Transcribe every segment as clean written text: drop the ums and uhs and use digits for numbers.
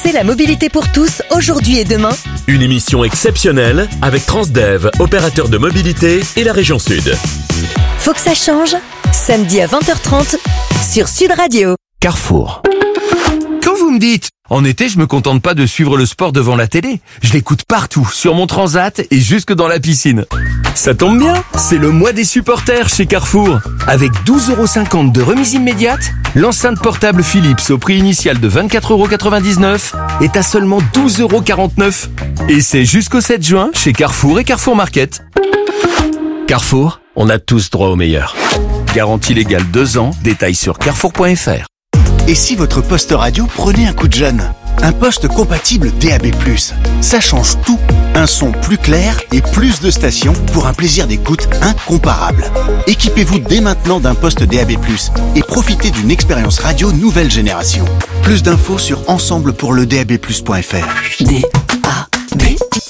Pensez la mobilité pour tous, aujourd'hui et demain. Une émission exceptionnelle avec Transdev, opérateur de mobilité et la région Sud. Faut que ça change. Samedi à 20h30 sur Sud Radio. Carrefour. Quand vous me dites, en été, je me contente pas de suivre le sport devant la télé. Je l'écoute partout, sur mon transat et jusque dans la piscine. Ça tombe bien, c'est le mois des supporters chez Carrefour. Avec 12,50€ de remise immédiate, l'enceinte portable Philips au prix initial de 24,99€ est à seulement 12,49€. Et c'est jusqu'au 7 juin chez Carrefour et Carrefour Market. Carrefour, on a tous droit au meilleur. Garantie légale 2 ans, détails sur carrefour.fr. Et si votre poste radio prenait un coup de jeune ? Un poste compatible DAB+. Ça change tout. Un son plus clair et plus de stations pour un plaisir d'écoute incomparable. Équipez-vous dès maintenant d'un poste DAB+, et profitez d'une expérience radio nouvelle génération. Plus d'infos sur ensemblepourledab+.fr. DAB+.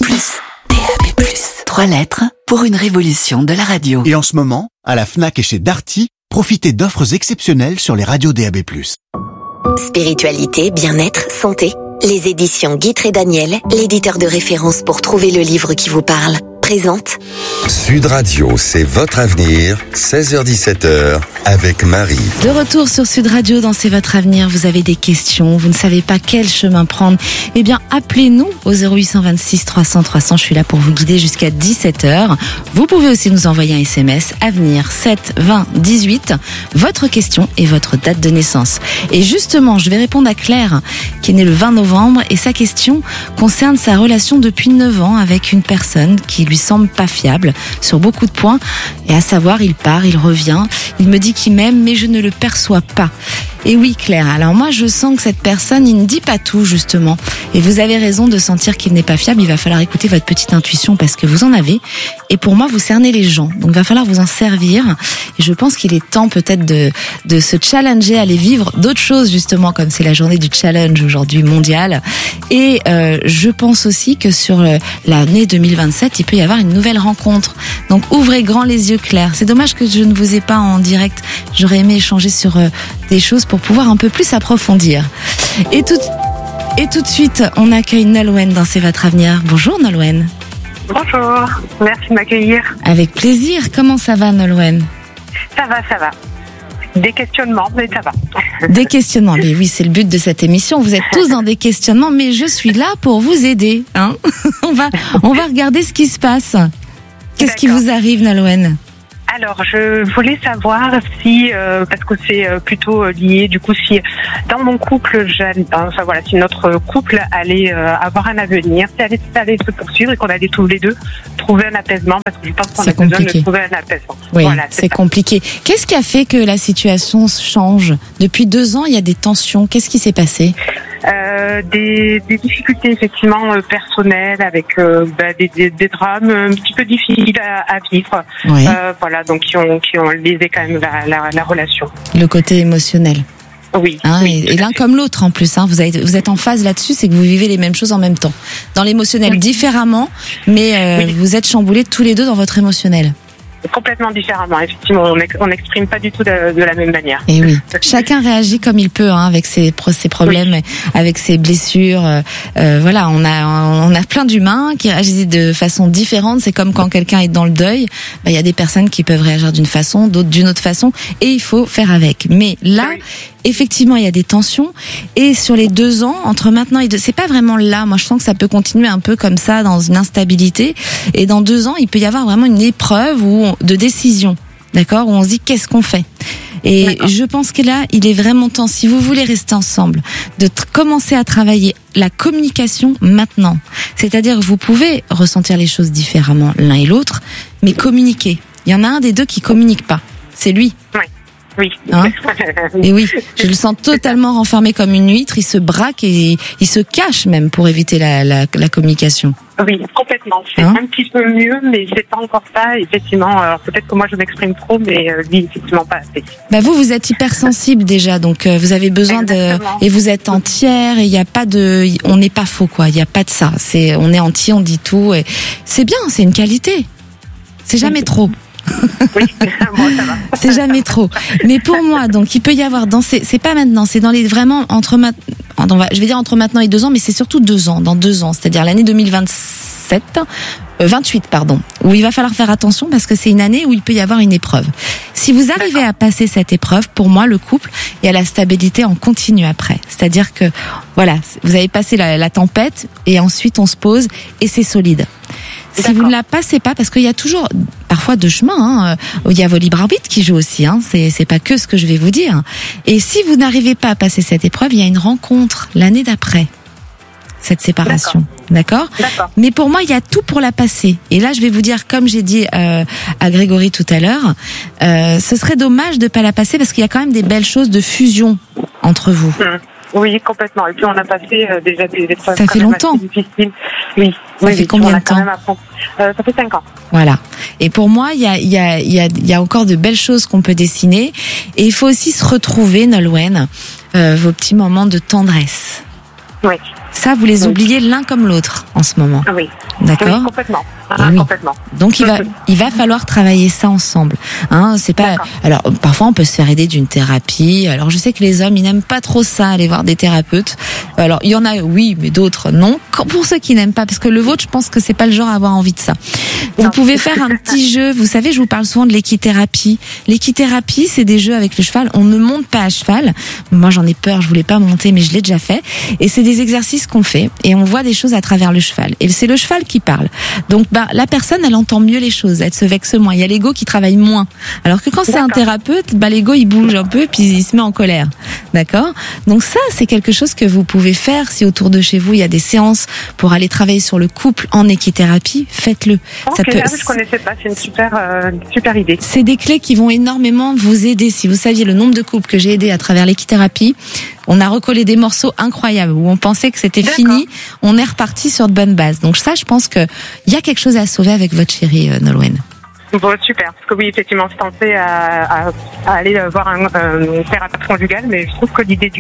DAB+. 3 lettres pour une révolution de la radio. Et en ce moment, à la Fnac et chez Darty, profitez d'offres exceptionnelles sur les radios DAB+. Spiritualité, bien-être, santé. Les éditions Guitry et Daniel, l'éditeur de référence pour trouver le livre qui vous parle, présente Sud Radio, c'est votre avenir, 16h-17h, avec Marie. De retour sur Sud Radio dans C'est votre avenir, vous avez des questions, vous ne savez pas quel chemin prendre, eh bien appelez-nous au 0826 300 300, je suis là pour vous guider jusqu'à 17h. Vous pouvez aussi nous envoyer un SMS, avenir 7 20 18, votre question et votre date de naissance. Et justement, je vais répondre à Claire, qui est née le 20 novembre, et sa question concerne sa relation depuis 9 ans avec une personne qui lui semble pas fiable sur beaucoup de points, et à savoir, il part, il revient, il me dit qu'il m'aime, mais je ne le perçois pas. Et oui, Claire, alors moi je sens que cette personne, il ne dit pas tout justement, et vous avez raison de sentir qu'il n'est pas fiable. Il va falloir écouter votre petite intuition parce que vous en avez, et pour moi vous cernez les gens, donc il va falloir vous en servir, et je pense qu'il est temps peut-être de se challenger à aller vivre d'autres choses justement, comme c'est la journée du challenge aujourd'hui mondial, et je pense aussi que sur l'année 2027 il peut y avoir une nouvelle rencontre, donc ouvrez grand les yeux, Claire. C'est dommage que je ne vous ai pas en direct, j'aurais aimé échanger sur des choses pour pouvoir un peu plus approfondir. Et tout de suite, on accueille Nolwenn dans C'est votre avenir. Bonjour Nolwenn. Bonjour, merci de m'accueillir. Avec plaisir. Comment ça va Nolwenn ? Ça va. Des questionnements, mais ça va. Des questionnements, mais oui, c'est le but de cette émission. Vous êtes tous dans des questionnements, mais je suis là pour vous aider. Hein. On va regarder ce qui se passe. Qu'est-ce qui vous arrive Nolwenn ? Alors, je voulais savoir si, parce que c'est plutôt lié, du coup, si dans mon couple, si notre couple allait avoir un avenir, si elle allait se poursuivre et qu'on allait tous les deux trouver un apaisement, parce que je pense qu'on a besoin de trouver un apaisement. Oui, voilà, c'est compliqué. Qu'est-ce qui a fait que la situation change ? Depuis 2 ans, il y a des tensions. Qu'est-ce qui s'est passé ? Des difficultés effectivement personnelles avec des drames un petit peu difficiles à vivre. Oui. Voilà, donc qui ont lésé quand même la relation. Le côté émotionnel. Oui. Hein, oui, et l'un comme l'autre en plus. Hein, vous êtes en phase là-dessus, c'est que vous vivez les mêmes choses en même temps. Dans l'émotionnel différemment, mais vous êtes chamboulés tous les deux dans votre émotionnel. Complètement différemment, effectivement, on n'exprime pas du tout de la même manière. Et oui, chacun réagit comme il peut, hein, avec ses problèmes, avec ses blessures. Voilà, on a plein d'humains qui réagissent de façon différente. C'est comme quand quelqu'un est dans le deuil, il y a des personnes qui peuvent réagir d'une façon, d'autres d'une autre façon, et il faut faire avec. Mais là, effectivement, il y a des tensions, et sur les 2 ans, entre maintenant et c'est pas vraiment là. Moi, je sens que ça peut continuer un peu comme ça, dans une instabilité, et dans 2 ans, il peut y avoir vraiment une épreuve de décision, d'accord, où on se dit qu'est-ce qu'on fait. Et je pense que là, il est vraiment temps, si vous voulez rester ensemble, de commencer à travailler la communication maintenant. C'est-à-dire que vous pouvez ressentir les choses différemment l'un et l'autre, mais communiquer. Il y en a un des deux qui communique pas, c'est lui. Oui. Hein ? Et oui, je le sens totalement renfermé comme une huître. Il se braque et il se cache même pour éviter la communication. Oui, complètement. C'est un petit peu mieux, mais c'est pas encore ça. Effectivement, alors peut-être que moi je m'exprime trop, mais lui effectivement pas assez. Vous êtes hypersensible déjà, donc vous avez besoin et vous êtes entière, et il y a pas on n'est pas faux quoi. Il y a pas de ça. On est entier, on dit tout, et c'est bien, c'est une qualité. C'est jamais trop. Oui, bon, ça va. C'est jamais trop. Mais pour moi, donc, il peut y avoir c'est pas maintenant, c'est dans les vraiment entre maintenant et 2 ans, mais c'est surtout 2 ans, dans 2 ans, c'est-à-dire l'année 28, où il va falloir faire attention parce que c'est une année où il peut y avoir une épreuve. Si vous arrivez à passer cette épreuve, pour moi, le couple, il y a la stabilité en continu après. C'est-à-dire que, voilà, vous avez passé la tempête et ensuite on se pose et c'est solide. Si vous ne la passez pas, parce qu'il y a toujours parfois 2 chemins, où il y a vos libres arbitres qui jouent aussi, c'est pas que ce que je vais vous dire. Et si vous n'arrivez pas à passer cette épreuve, il y a une rencontre l'année d'après cette séparation. D'accord. Mais pour moi, il y a tout pour la passer. Et là, je vais vous dire, comme j'ai dit à Grégory tout à l'heure, ce serait dommage de pas la passer parce qu'il y a quand même des belles choses de fusion entre vous. Oui, complètement. Et puis on a passé déjà des épreuves. Ça fait longtemps. Difficiles. Oui. Ça fait combien de temps? Ça fait 5 ans. Voilà. Et pour moi, il y a encore de belles choses qu'on peut dessiner. Et il faut aussi se retrouver, Nolwenn, vos petits moments de tendresse. Oui. Ça, vous les oubliez l'un comme l'autre en ce moment. Oui. D'accord. Oui, complètement. Oui. Complètement. Donc il va falloir travailler ça ensemble. C'est pas. Alors parfois on peut se faire aider d'une thérapie. Alors je sais que les hommes ils n'aiment pas trop ça, aller voir des thérapeutes. Alors il y en a oui, mais d'autres non. Pour ceux qui n'aiment pas, parce que le vôtre, je pense que c'est pas le genre à avoir envie de ça. Vous pouvez faire un petit jeu. Vous savez, je vous parle souvent de l'équithérapie. L'équithérapie, c'est des jeux avec le cheval. On ne monte pas à cheval. Moi j'en ai peur, je voulais pas monter, mais je l'ai déjà fait. Et c'est des exercices qu'on fait et on voit des choses à travers le cheval. Et c'est le cheval qui parle. Donc la personne, elle entend mieux les choses, elle se vexe moins. Il y a l'ego qui travaille moins. Alors que quand c'est un thérapeute, l'ego il bouge un peu puis il se met en colère. D'accord ? Donc ça, c'est quelque chose que vous pouvez faire si autour de chez vous il y a des séances pour aller travailler sur le couple en équithérapie, faites-le. Ça peut... je connaissais pas, c'est une super idée. C'est des clés qui vont énormément vous aider. Si vous saviez le nombre de couples que j'ai aidés à travers l'équithérapie, on a recollé des morceaux incroyables où on pensait que c'était fini, on est reparti sur de bonnes bases. Donc ça, je pense que il y a quelque chose à sauver avec votre chérie Nolwenn. Bon, super. Parce que oui, effectivement, je pensais à aller voir un thérapeute conjugal, mais je trouve que l'idée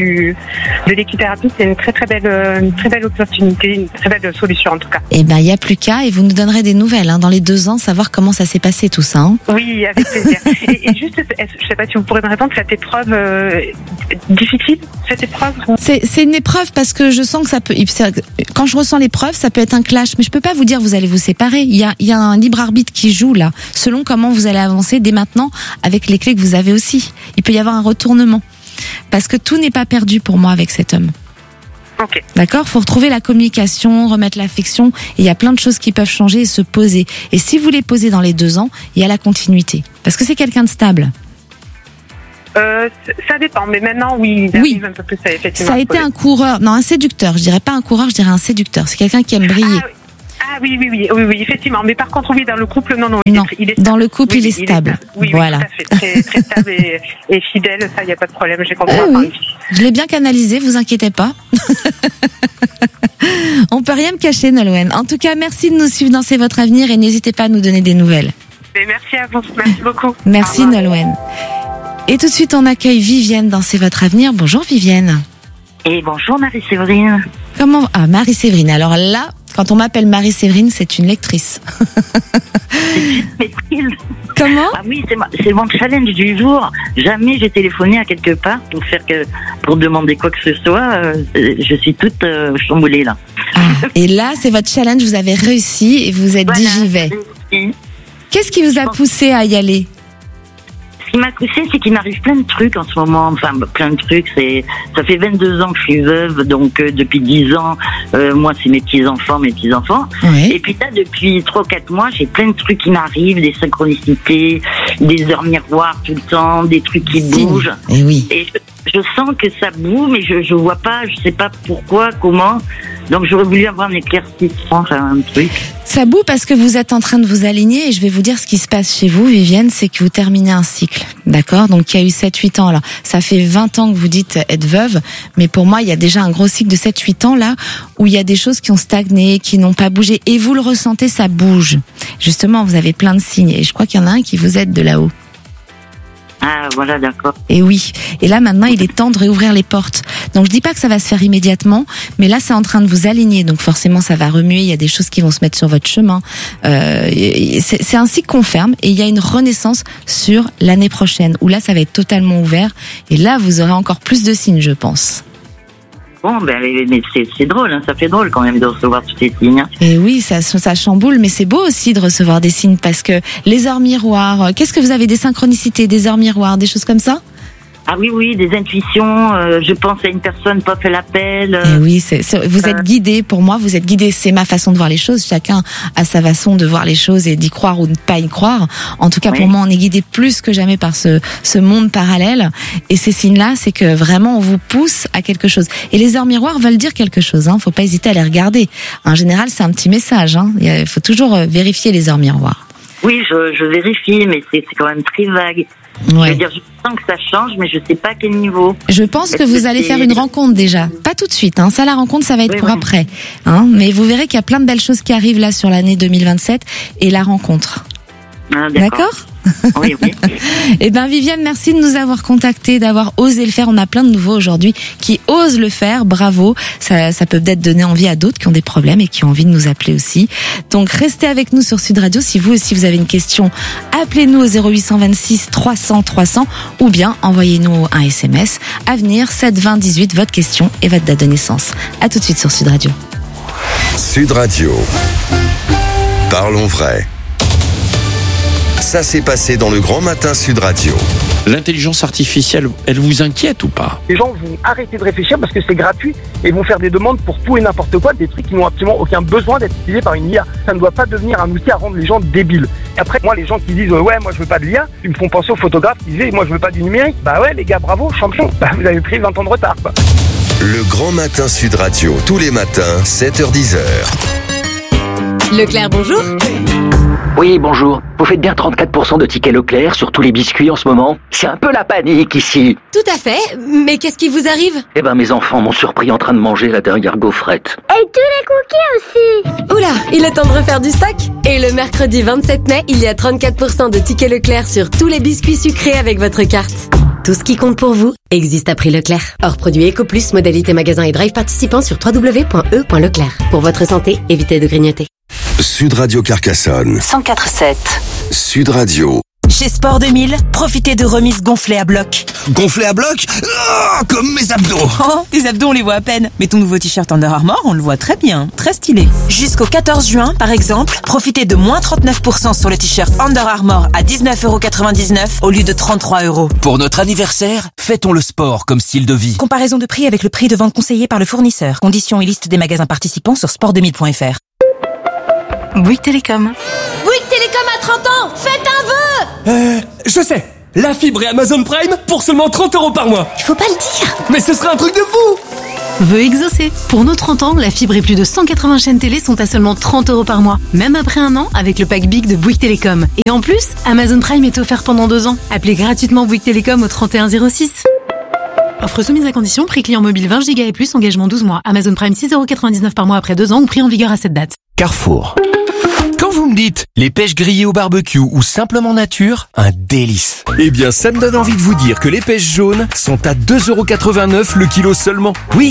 de l'équithérapie, c'est une très belle opportunité, une très belle solution en tout cas. Eh ben, il y a plus qu'à et vous nous donnerez des nouvelles dans les 2 ans, savoir comment ça s'est passé tout ça. Oui, avec plaisir. et juste, je sais pas si vous pourrez me répondre, cette épreuve difficile, cette épreuve. C'est une épreuve parce que je sens que ça peut. Quand je ressens l'épreuve, ça peut être un clash, mais je peux pas vous dire vous allez vous séparer. Il y a un libre arbitre qui joue là. Selon comment vous allez avancer dès maintenant avec les clés que vous avez aussi. Il peut y avoir un retournement. Parce que tout n'est pas perdu pour moi avec cet homme. Okay. D'accord ? Faut retrouver la communication, remettre l'affection. Et il y a plein de choses qui peuvent changer et se poser. Et si vous les posez dans les 2 ans, il y a la continuité. Parce que c'est quelqu'un de stable. Ça dépend, mais maintenant, oui, il arrive un peu plus à effectivement. Ça a été un coureur, non, un séducteur. Je dirais pas un coureur, je dirais un séducteur. C'est quelqu'un qui aime briller. Oui, effectivement. Mais par contre, oui, dans le couple, non. Il est stable. Dans le couple, il est stable. Oui, voilà. Oui, tout à fait. Très stable et fidèle, ça, il n'y a pas de problème. J'ai compris. Oui. Je l'ai bien canalisé, vous inquiétez pas. On peut rien me cacher, Nolwenn. En tout cas, merci de nous suivre dans C'est votre avenir et n'hésitez pas à nous donner des nouvelles. Et merci à vous. Merci beaucoup. Merci, Nolwenn. Et tout de suite, on accueille Vivienne dans C'est votre avenir. Bonjour, Vivienne. Et bonjour, Marie-Séverine. Comment ? Ah, Marie-Séverine. Alors là, quand on m'appelle Marie-Séverine, c'est une lectrice. Comment ? Ah oui, c'est mon challenge du jour. Jamais j'ai téléphoné à quelque part pour demander quoi que ce soit. Je suis toute chamboulée là. Et là, c'est votre challenge. Vous avez réussi et vous êtes dit j'y vais. Qu'est-ce qui vous a poussé à y aller ? Ce qui m'a poussé, c'est qu'il m'arrive plein de trucs en ce moment. Enfin, plein de trucs. Ça fait 22 ans que je suis veuve, donc depuis 10 ans, moi, c'est mes petits-enfants. Oui. Et puis là, depuis 3-4 mois, j'ai plein de trucs qui m'arrivent, des synchronicités, des heures miroirs tout le temps, des trucs qui bougent. Et oui. Et je sens que ça bouge, mais je vois pas, je sais pas pourquoi, comment. Donc j'aurais voulu avoir un éclaircissement, un truc. Ça boue parce que vous êtes en train de vous aligner et je vais vous dire ce qui se passe chez vous, Vivienne, c'est que vous terminez un cycle, d'accord ? Donc il y a eu 7-8 ans, alors ça fait 20 ans que vous dites être veuve, mais pour moi il y a déjà un gros cycle de 7-8 ans là, où il y a des choses qui ont stagné, qui n'ont pas bougé, et vous le ressentez, ça bouge. Justement, vous avez plein de signes, et je crois qu'il y en a un qui vous aide de là-haut. Ah, voilà, d'accord. Et oui. Et là, maintenant, il est temps de réouvrir les portes. Donc, je dis pas que ça va se faire immédiatement, mais là, c'est en train de vous aligner. Donc, forcément, ça va remuer. Il y a des choses qui vont se mettre sur votre chemin. C'est un cycle qu'on ferme et il y a une renaissance sur l'année prochaine où là, ça va être totalement ouvert. Et là, vous aurez encore plus de signes, je pense. Bon, mais c'est drôle, hein, ça fait drôle quand même de recevoir tous ces signes. Et oui, ça chamboule, mais c'est beau aussi de recevoir des signes parce que les heures miroirs, qu'est-ce que vous avez, des synchronicités, des heures miroirs, des choses comme ça? Ah oui, des intuitions, je pense à une personne, pas fait l'appel. Et oui, vous êtes guidé, pour moi, vous êtes guidé, c'est ma façon de voir les choses, chacun a sa façon de voir les choses et d'y croire ou de ne pas y croire. En tout cas, pour moi, on est guidé plus que jamais par ce monde parallèle. Et ces signes-là, c'est que vraiment, on vous pousse à quelque chose. Et les heures miroirs veulent dire quelque chose, hein. Faut pas hésiter à les regarder. En général, c'est un petit message, hein. Il faut toujours vérifier les heures miroirs. Oui, je vérifie, mais c'est quand même très vague. Ouais. Je veux dire, je sens que ça change, mais je sais pas à quel niveau. Je pense que vous allez faire une rencontre déjà. Pas tout de suite, hein. Ça, la rencontre, ça va être pour après. Hein. Mais vous verrez qu'il y a plein de belles choses qui arrivent là sur l'année 2027 et la rencontre. Ah, d'accord. Oui. Eh ben, Viviane, merci de nous avoir contactés, d'avoir osé le faire. On a plein de nouveaux aujourd'hui qui osent le faire. Bravo. Ça peut peut-être donner envie à d'autres qui ont des problèmes et qui ont envie de nous appeler aussi. Donc, restez avec nous sur Sud Radio. Si vous aussi vous avez une question, appelez-nous au 0826 300 300 ou bien envoyez-nous un SMS. Avenir 7 20 18, votre question et votre date de naissance. À tout de suite sur Sud Radio. Sud Radio. Parlons vrai. Ça s'est passé dans le Grand Matin Sud Radio. L'intelligence artificielle, elle vous inquiète ou pas? Les gens vont arrêter de réfléchir parce que c'est gratuit et vont faire des demandes pour tout et n'importe quoi, des trucs qui n'ont absolument aucun besoin d'être utilisés par une IA. Ça ne doit pas devenir un outil à rendre les gens débiles. Et après, moi, les gens qui disent ouais, moi je veux pas de l'IA, ils me font penser aux photographes qui disaient moi je veux pas du numérique. Bah ouais, les gars, bravo, champion. Bah vous avez pris 20 ans de retard, quoi. Le Grand Matin Sud Radio, tous les matins, 7h-10h. Leclerc, bonjour. Oui, bonjour. Vous faites bien 34% de tickets Leclerc sur tous les biscuits en ce moment? C'est un peu la panique ici. Tout à fait. Mais qu'est-ce qui vous arrive? Eh ben, mes enfants m'ont surpris en train de manger la dernière gaufrette. Et tous les cookies aussi. Oula, il est temps de refaire du stock. Et le mercredi 27 mai, il y a 34% de tickets Leclerc sur tous les biscuits sucrés avec votre carte. Tout ce qui compte pour vous existe à prix Leclerc. Hors produit EcoPlus, modalité magasin et drive participant sur www.e.leclerc. Pour votre santé, évitez de grignoter. Sud Radio Carcassonne. 104.7. Sud Radio. Chez Sport 2000, profitez de remises gonflées à bloc. Gonflées à bloc? Oh, comme mes abdos. Oh, tes abdos on les voit à peine. Mais ton nouveau t-shirt Under Armour, on le voit très bien. Très stylé. Jusqu'au 14 juin, par exemple, profitez de moins 39% sur le t-shirt Under Armour à 19,99€ au lieu de 33€. Pour notre anniversaire, fêtons le sport comme style de vie. Comparaison de prix avec le prix de vente conseillé par le fournisseur. Conditions et liste des magasins participants sur sport2000.fr. Bouygues Télécom. Bouygues Télécom à 30 ans, faites un vœu. Je sais. La fibre et Amazon Prime pour seulement 30€ par mois. Il faut pas le dire. Mais ce serait un truc de fou. Vœu exaucé. Pour nos 30 ans, la fibre et plus de 180 chaînes télé sont à seulement 30€ par mois. Même après un an, avec le pack Big de Bouygues Télécom. Et en plus, Amazon Prime est offert pendant 2 ans. Appelez gratuitement Bouygues Télécom au 3106. Offre soumise à condition, prix client mobile 20 Go et plus, engagement 12 mois. Amazon Prime 6,99€ par mois après 2 ans ou prix en vigueur à cette date. Carrefour. Quand vous me dites les pêches grillées au barbecue ou simplement nature, un délice. Eh bien, ça me donne envie de vous dire que les pêches jaunes sont à 2,89€ le kilo seulement. Oui,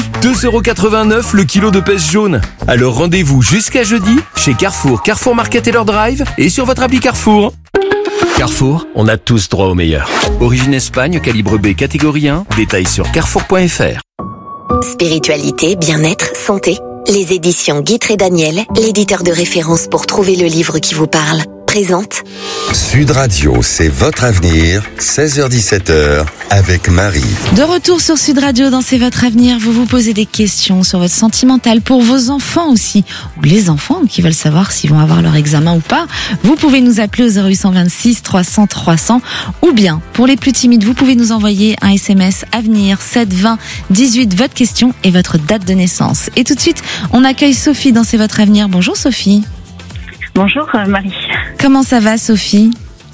2,89€ le kilo de pêche jaune. Alors rendez-vous jusqu'à jeudi chez Carrefour, Carrefour Market et leur drive et sur votre appli Carrefour. Carrefour, on a tous droit au meilleur. Origine Espagne, calibre B, catégorie 1. Détails sur carrefour.fr. Spiritualité, bien-être, santé. Les éditions Guitre et Daniel, l'éditeur de référence pour trouver le livre qui vous parle, présente Sud Radio, c'est votre avenir, 16h-17h, avec Marie. De retour sur Sud Radio dans C'est votre avenir, vous vous posez des questions sur votre sentimental pour vos enfants aussi, ou les enfants qui veulent savoir s'ils vont avoir leur examen ou pas. Vous pouvez nous appeler au 0826 300 300 ou bien, pour les plus timides, vous pouvez nous envoyer un SMS Avenir 7 20 18, votre question et votre date de naissance. Et tout de suite, on accueille Sophie dans C'est votre avenir. Bonjour Sophie. Bonjour Marie. Comment ça va Sophie?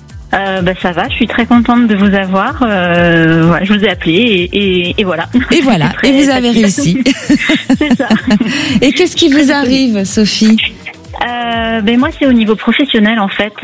Ça va, je suis très contente de vous avoir. Voilà, je vous ai appelé et voilà. Et voilà, et vous avez réussi. C'est ça. Et qu'est-ce qui vous arrive Sophie? Moi, c'est au niveau professionnel en fait.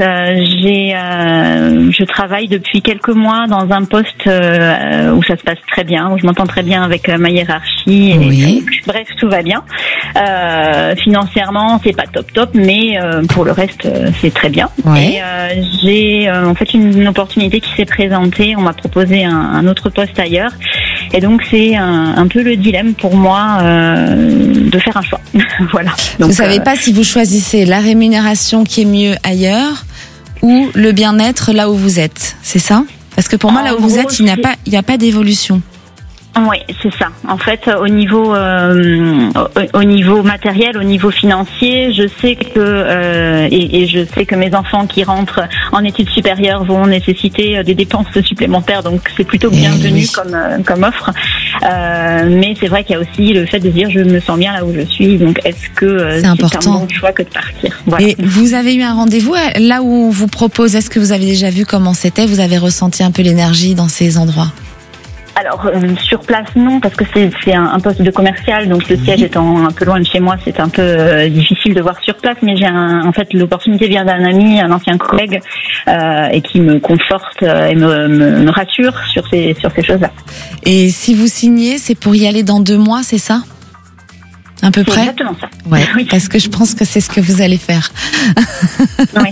Je travaille depuis quelques mois dans un poste où ça se passe très bien, où je m'entends très bien avec ma hiérarchie. Oui. Bref, tout va bien. Financièrement, c'est pas top, mais pour le reste, c'est très bien. Ouais. Et j'ai en fait une opportunité qui s'est présentée. On m'a proposé un autre poste ailleurs. Et donc c'est un peu le dilemme pour moi de faire un choix. Voilà. Donc, vous savez pas si vous choisissez la rémunération qui est mieux ailleurs ou le bien-être là où vous êtes, c'est ça? Parce que pour moi, là où vous êtes, il n'y a pas d'évolution. Oui, c'est ça. En fait, au niveau matériel, au niveau financier, je sais que et je sais que mes enfants qui rentrent en études supérieures vont nécessiter des dépenses supplémentaires, donc c'est plutôt bienvenu comme offre. Mais c'est vrai qu'il y a aussi le fait de dire je me sens bien là où je suis, donc est-ce que c'est un bon choix que de partir. Voilà. Et vous avez eu un rendez-vous là où on vous propose? Est-ce que vous avez déjà vu comment c'était? Vous avez ressenti un peu l'énergie dans ces endroits? Alors sur place non, parce que c'est un poste de commercial, donc le siège étant un peu loin de chez moi, c'est un peu difficile de voir sur place. Mais en fait l'opportunité vient d'un ami, un ancien collègue, et qui me conforte et me rassure sur ces choses-là. Et si vous signez, c'est pour y aller dans 2 mois, c'est ça? À peu près. Exactement ça. Ouais, oui. Parce que je pense que c'est ce que vous allez faire. Oui.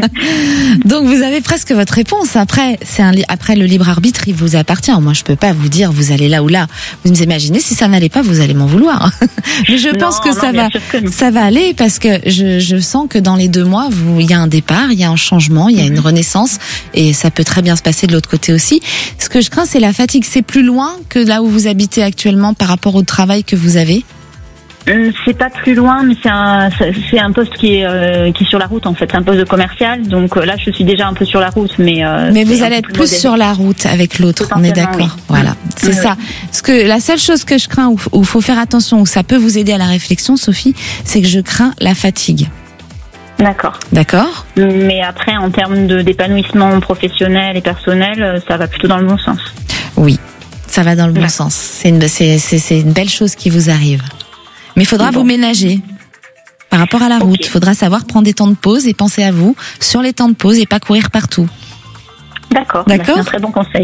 Donc vous avez presque votre réponse. Après, après le libre arbitre, il vous appartient. Moi, je peux pas vous dire vous allez là ou là. Vous nous imaginez si ça n'allait pas, vous allez m'en vouloir. Mais je pense que ça va aller parce que je sens que dans les 2 mois, il y a un départ, il y a un changement, il y a une renaissance et ça peut très bien se passer de l'autre côté aussi. Ce que je crains, c'est la fatigue. C'est plus loin que là où vous habitez actuellement par rapport au travail que vous avez? C'est pas plus loin, mais c'est un poste qui est sur la route en fait. C'est un poste de commercial, donc là je suis déjà un peu sur la route, mais vous allez être plus sur la route avec l'autre. On est d'accord. Oui. Voilà, c'est ça. Parce que la seule chose que je crains, où faut faire attention, où ça peut vous aider à la réflexion, Sophie, c'est que je crains la fatigue. D'accord. D'accord. Mais après, en termes d'épanouissement professionnel et personnel, ça va plutôt dans le bon sens. Oui, ça va dans le bon sens. C'est une belle chose qui vous arrive. Mais il faudra vous ménager par rapport à la route. Il faudra savoir prendre des temps de pause et penser à vous sur les temps de pause et pas courir partout. D'accord. C'est un très bon conseil.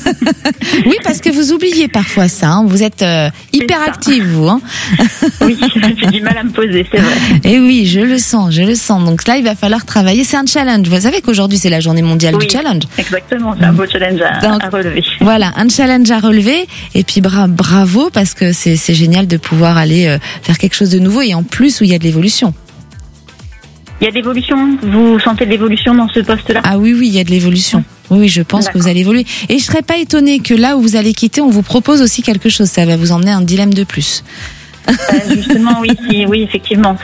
Oui, parce que vous oubliez parfois ça. Hein. Vous êtes hyper active, vous. Hein. Oui, j'ai du mal à me poser, c'est vrai. Et oui, je le sens. Donc là, il va falloir travailler. C'est un challenge. Vous savez qu'aujourd'hui, c'est la journée mondiale du challenge. Exactement, c'est un beau challenge à relever. Voilà, un challenge à relever. Et puis bravo, parce que c'est génial de pouvoir aller faire quelque chose de nouveau et en plus où il y a de l'évolution. Il y a de l'évolution? Vous sentez de l'évolution dans ce poste-là? Ah oui, il y a de l'évolution. Oui, je pense que vous allez évoluer. Et je serais pas étonnée que là où vous allez quitter, on vous propose aussi quelque chose. Ça va vous emmener un dilemme de plus. Justement, oui, effectivement,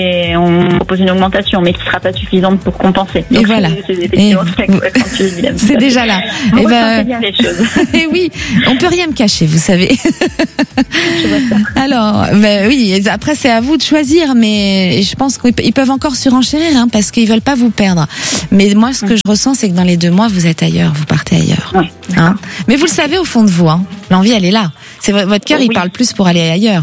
on propose une augmentation, mais qui sera pas suffisante pour compenser. Donc, et voilà. C'est déjà là. Et bien les choses. Et oui, on peut rien me cacher, vous savez. Je vois ça. Alors, oui. Après, c'est à vous de choisir, mais je pense qu'ils peuvent encore surenchérir, hein, parce qu'ils veulent pas vous perdre. Mais moi, ce que je ressens, c'est que dans les 2 mois, vous êtes ailleurs, vous partez ailleurs. Oui, hein. Mais vous le savez au fond de vous, hein. L'envie, elle est là. C'est votre cœur, il parle plus pour aller ailleurs.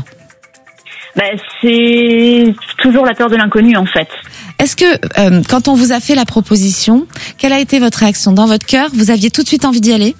C'est toujours la peur de l'inconnu en fait. Est-ce que quand on vous a fait la proposition, quelle a été votre réaction? Dans votre cœur, vous aviez tout de suite envie d'y aller?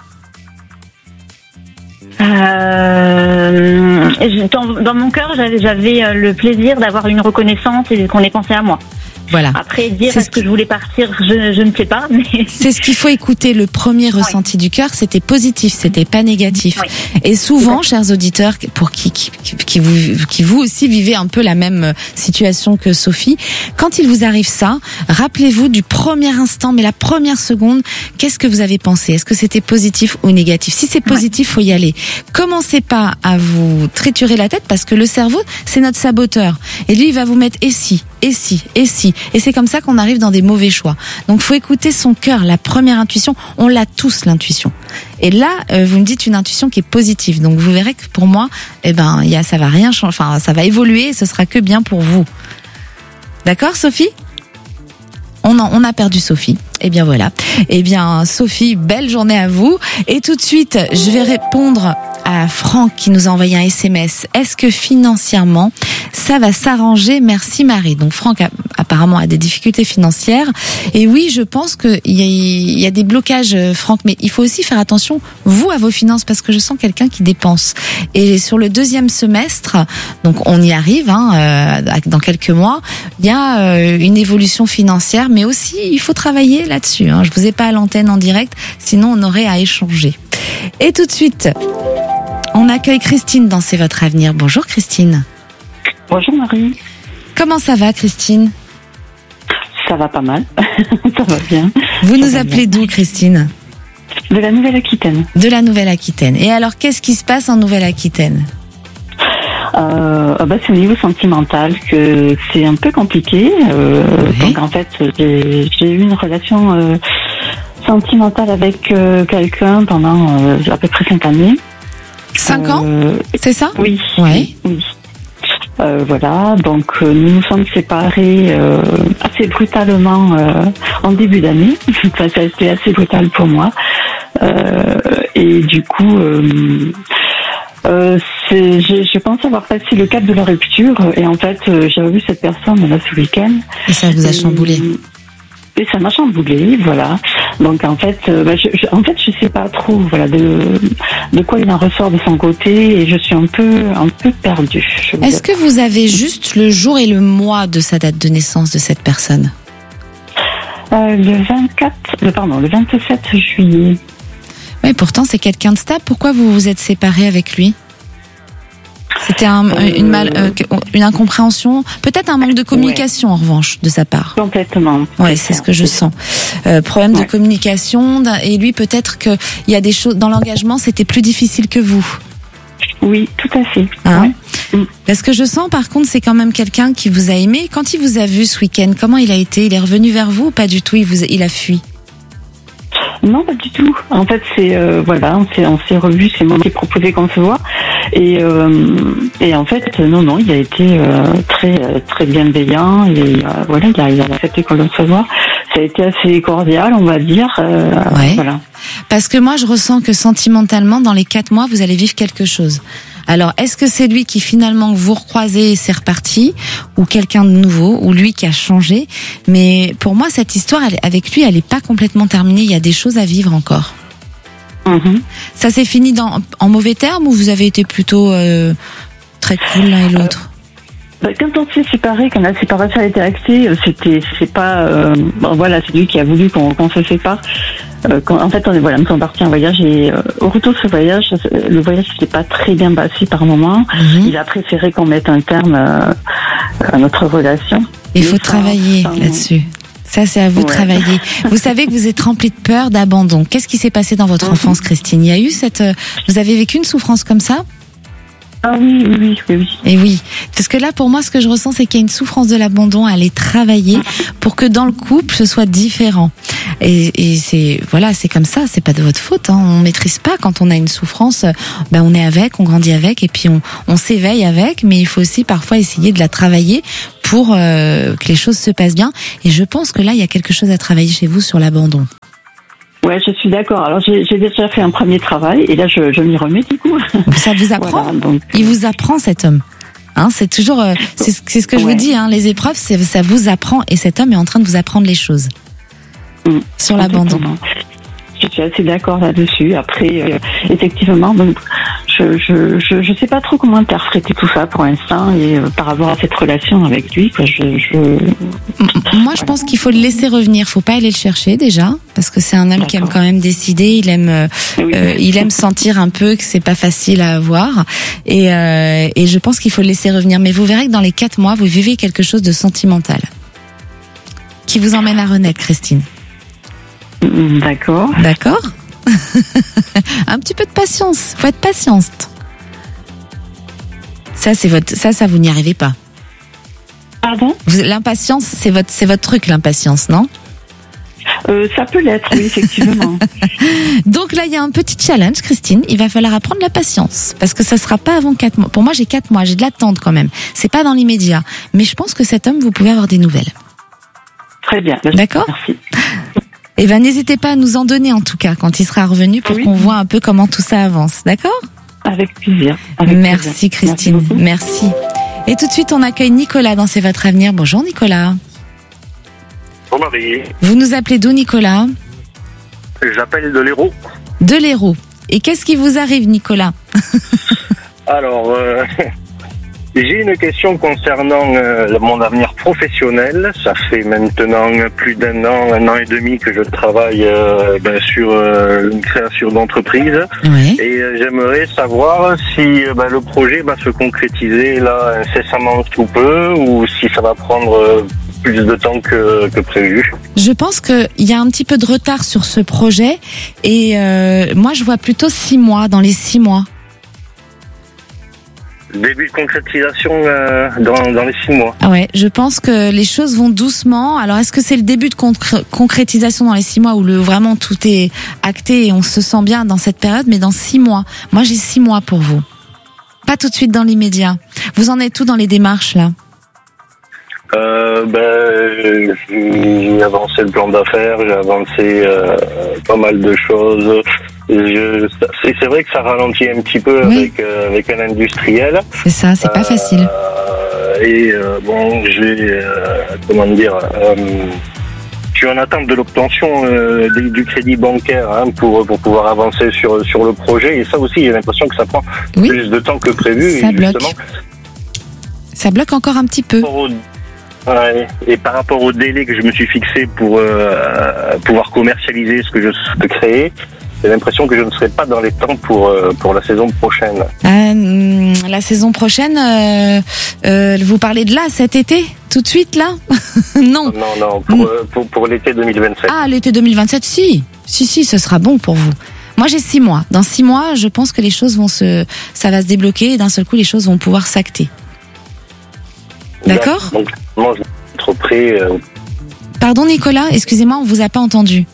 Dans mon cœur, j'avais le plaisir d'avoir une reconnaissance et qu'on ait pensé à moi. Voilà. Après, est-ce que je voulais partir, je ne sais pas. Mais... C'est ce qu'il faut écouter. Le premier ressenti du cœur, c'était positif, c'était pas négatif. Oui. Et souvent, chers auditeurs, pour qui vous aussi vivez un peu la même situation que Sophie, quand il vous arrive ça, rappelez-vous du premier instant, mais la première seconde, qu'est-ce que vous avez pensé? Est-ce que c'était positif ou négatif? Si c'est positif, faut y aller. Commencez pas à vous triturer la tête parce que le cerveau, c'est notre saboteur. Et lui, il va vous mettre et si. Et c'est comme ça qu'on arrive dans des mauvais choix. Donc, faut écouter son cœur, la première intuition. On l'a tous, l'intuition. Et là, vous me dites une intuition qui est positive. Donc, vous verrez que pour moi, ça va rien changer. Enfin, ça va évoluer et ce sera que bien pour vous. D'accord, Sophie? On a perdu Sophie. Eh bien voilà. Eh bien Sophie, belle journée à vous. Et tout de suite, je vais répondre à Franck qui nous a envoyé un SMS. Est-ce que financièrement, ça va s'arranger? Merci Marie. Donc Franck, apparemment, apparemment a des difficultés financières. Et oui, je pense qu'il y a des blocages, Franck, mais il faut aussi faire attention, vous, à vos finances, parce que je sens quelqu'un qui dépense. Et sur le deuxième semestre, donc on y arrive, dans quelques mois, il y a une évolution financière, mais aussi il faut travailler là-dessus. Je vous ai pas à l'antenne en direct, sinon on aurait à échanger. Et tout de suite, on accueille Christine dans C'est votre avenir. Bonjour Christine. Bonjour Marie. Comment ça va Christine ? Ça va pas mal, ça va bien. Vous nous appelez d'où Christine ? De la Nouvelle-Aquitaine. De la Nouvelle-Aquitaine. Et alors qu'est-ce qui se passe en Nouvelle-Aquitaine ? C'est au niveau sentimental que c'est un peu compliqué. Donc en fait, j'ai eu une relation sentimentale avec quelqu'un pendant à peu près 5 années. 5 ans, c'est ça ? Oui. Ouais. Oui. Voilà, donc nous nous sommes séparés assez brutalement en début d'année. Ça a été assez brutal pour moi. Et du coup, je pense avoir passé le cap de la rupture. Et en fait, j'ai revu cette personne là ce week-end. Et ça vous a chamboulé ? Et ça m'a chamboulé, voilà. Donc en fait, je sais pas trop, voilà, de quoi il en ressort de son côté, et je suis un peu perdue. Est-ce que vous avez juste le jour et le mois de sa date de naissance de cette personne ? Le 27 juillet. Oui, pourtant c'est quelqu'un de stable. Pourquoi vous vous êtes séparés avec lui ? C'était une incompréhension, peut-être un manque de communication en revanche de sa part. Complètement. Ouais, c'est ce que je sens. Problème de communication, et lui peut-être qu'il y a des choses dans l'engagement, c'était plus difficile que vous. Oui, tout à fait. Parce que je sens par contre c'est quand même quelqu'un qui vous a aimé. Quand il vous a vu ce week-end, comment il a été ? Il est revenu vers vous ou pas du tout ? Il a fui ? Non, pas du tout. En fait, on s'est revus, c'est moi qui ai proposé qu'on se voit. Et en fait, non, il a été très bienveillant, et voilà, il a accepté qu'on se voit. Ça a été assez cordial, on va dire. Voilà. Parce que moi, je ressens que sentimentalement, dans les 4 mois, vous allez vivre quelque chose. Alors, est-ce que c'est lui qui finalement vous recroisez et c'est reparti, ou quelqu'un de nouveau, ou lui qui a changé ? Mais pour moi, cette histoire, avec lui, elle n'est pas complètement terminée. Il y a des choses à vivre encore. Ça s'est fini en mauvais termes, ou vous avez été plutôt très cool l'un et l'autre ? Quand on s'est séparés, quand la séparation a été actée, c'est pas, c'est lui qui a voulu qu'on se sépare. En fait, nous sommes partis en voyage, et au retour de ce voyage, le voyage s'était pas très bien passé par moment. Il a préféré qu'on mette un terme à notre relation. Il faut travailler là-dessus. Ça, c'est à vous de travailler. Vous savez que vous êtes rempli de peur, d'abandon. Qu'est-ce qui s'est passé dans votre enfance, Christine ? Il y a eu vous avez vécu une souffrance comme ça ? Ah oui. Et oui, parce que là, pour moi, ce que je ressens, c'est qu'il y a une souffrance de l'abandon à aller travailler pour que dans le couple, ce soit différent. Et c'est comme ça, c'est pas de votre faute. On maîtrise pas quand on a une souffrance. On est avec, on grandit avec, et puis on s'éveille avec. Mais il faut aussi parfois essayer de la travailler pour que les choses se passent bien. Et je pense que là, il y a quelque chose à travailler chez vous sur l'abandon. Ouais, je suis d'accord. Alors, j'ai déjà fait un premier travail, et là, je m'y remets, du coup. Ça vous apprend. Voilà, il vous apprend, cet homme. C'est toujours, c'est ce que je vous dis, les épreuves, ça vous apprend, et cet homme est en train de vous apprendre les choses. Sur l'abandon. Je suis assez d'accord là-dessus. Après, effectivement, donc, je sais pas trop comment interpréter tout ça pour l'instant, et par rapport à cette relation avec lui, quoi, Moi, je pense qu'il faut le laisser revenir. Faut pas aller le chercher déjà, parce que c'est un homme qui aime quand même décider. Il aime sentir un peu que c'est pas facile à avoir, et je pense qu'il faut le laisser revenir. Mais vous verrez que dans les 4 mois, vous vivez quelque chose de sentimental qui vous emmène à renaître, Christine. D'accord. Un petit peu de patience. Faut être patiente. Ça, vous n'y arrivez pas. Pardon ? L'impatience, c'est votre truc, l'impatience, non ? Ça peut l'être, oui, effectivement. Donc là, il y a un petit challenge, Christine. Il va falloir apprendre la patience, parce que ça sera pas avant 4 mois. Pour moi, j'ai 4 mois, j'ai de l'attente quand même. C'est pas dans l'immédiat, mais je pense que cet homme, vous pouvez avoir des nouvelles. Très bien. D'accord ? Merci. Eh ben, n'hésitez pas à nous en donner, en tout cas, quand il sera revenu, pour qu'on voit un peu comment tout ça avance. D'accord ? Avec plaisir. Merci, Christine. Merci. Et tout de suite, on accueille Nicolas dans C'est votre avenir. Bonjour, Nicolas. Bonjour Marie. Vous nous appelez d'où, Nicolas? J'appelle de l'Hérault. De l'Hérault. Et qu'est-ce qui vous arrive, Nicolas? Alors, j'ai une question concernant mon avenir professionnel. Ça fait maintenant plus d'un an et demi que je travaille sur une création d'entreprise. Oui. Et j'aimerais savoir si le projet va se concrétiser là incessamment sous peu ou si ça va prendre plus de temps que prévu. Je pense qu'il y a un petit peu de retard sur ce projet et moi je vois plutôt 6 mois, dans les 6 mois. Début de concrétisation dans les 6 mois. Ah ouais, je pense que les choses vont doucement. Alors est-ce que c'est le début de concrétisation dans les 6 mois où vraiment tout est acté et on se sent bien dans cette période, mais dans 6 mois. Moi j'ai 6 mois pour vous. Pas tout de suite dans l'immédiat. Vous en êtes où dans les démarches là? J'ai avancé le plan d'affaires, j'ai avancé pas mal de choses. C'est vrai que ça ralentit un petit peu avec un industriel. C'est ça, c'est pas facile. J'ai je suis en attente de l'obtention du crédit bancaire pour pouvoir avancer sur le projet. Et ça aussi, j'ai l'impression que ça prend plus de temps que prévu. Ça bloque. Ça bloque encore un petit peu. Ouais. Et par rapport au délai que je me suis fixé pour pouvoir commercialiser ce que je souhaite créer, j'ai l'impression que je ne serai pas dans les temps pour la saison prochaine. La saison prochaine, vous parlez de là, cet été? Tout de suite, là? Non. Non, pour l'été 2027. Ah, l'été 2027, si, ce sera bon pour vous. Moi, j'ai 6 mois. Dans 6 mois, je pense que les choses ça va se débloquer et d'un seul coup, les choses vont pouvoir s'acter. D'accord? Donc, moi, je vais être prêt. Pardon, Nicolas, excusez-moi, on vous a pas entendu.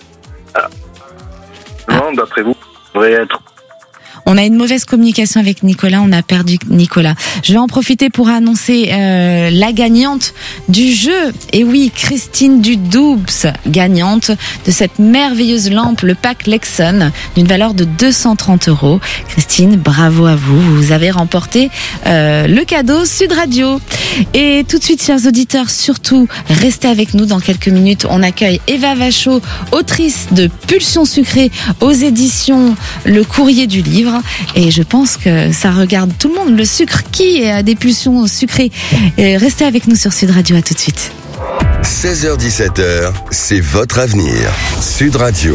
Non, d'après vous, vous devriez être. On a une mauvaise communication avec Nicolas, on a perdu Nicolas. Je vais en profiter pour annoncer la gagnante du jeu. Et oui, Christine Dudoubs, gagnante de cette merveilleuse lampe, le pack Lexon, d'une valeur de 230 €. Christine, bravo à vous, vous avez remporté le cadeau Sud Radio. Et tout de suite, chers auditeurs, surtout, restez avec nous dans quelques minutes. On accueille Eva Vachot, autrice de Pulsions sucrées aux éditions Le Courrier du Livre. Et je pense que ça regarde tout le monde, le sucre. Qui a des pulsions sucrées? Restez avec nous sur Sud Radio, à tout de suite. 16h-17h, c'est votre avenir. Sud Radio.